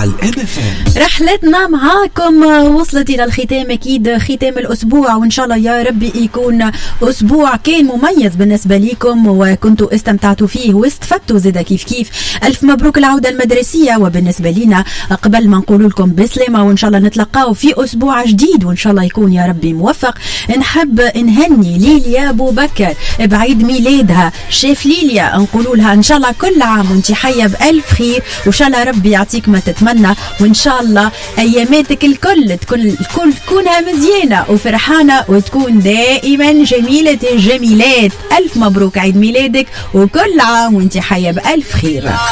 على الMFM. رحلتنا معاكم وصلت إلى الختام، أكيد ختام الأسبوع، وإن شاء الله يا ربي يكون أسبوع كان مميز بالنسبة لكم وكنتوا استمتعتوا فيه واستفدتوا زيدا كيف. ألف مبروك العودة المدرسية. وبالنسبة لنا قبل ما نقول لكم بسلامة، وإن شاء الله نتلقاو في أسبوع جديد وإن شاء الله يكون يا ربي موفق. نحب نهني ليليا أبو بكر بعيد ميلادها. شيف ليليا نقولوا لها إن شاء الله كل عام وانت حية بألف خير، وإن شاء الله ربي يعطيك ما تتمنى، وإن شاء الله أياماتك الكل تكونها مزيانة وفرحانة وتكون دائما جميلة الجميلات. ألف مبروك عيد ميلادك وكل عام وانت حية بألف خير.